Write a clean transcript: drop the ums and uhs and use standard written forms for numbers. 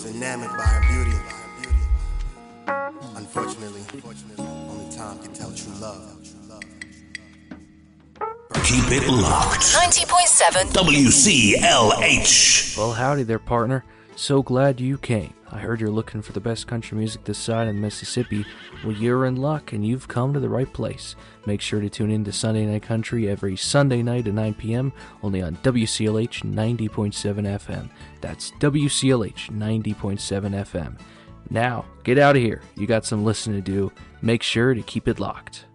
was enamored by her beauty. Unfortunately, only time can tell true love. Keep it locked. 90.7 WCLH. Well, howdy there, partner. So glad you came. I heard you're looking for the best country music this side of the Mississippi. Well, you're in luck, and you've come to the right place. Make sure to tune in to Sunday Night Country every Sunday night at 9 p.m., only on WCLH 90.7 FM. That's WCLH 90.7 FM. Now, get out of here. You got some listening to do. Make sure to keep it locked.